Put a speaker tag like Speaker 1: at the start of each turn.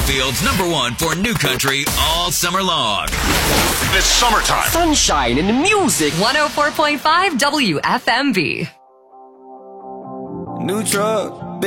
Speaker 1: Springfield's #1 for new country all summer long.
Speaker 2: It's summertime.
Speaker 3: Sunshine and music.
Speaker 4: 104.5 WFMB.
Speaker 5: New truck.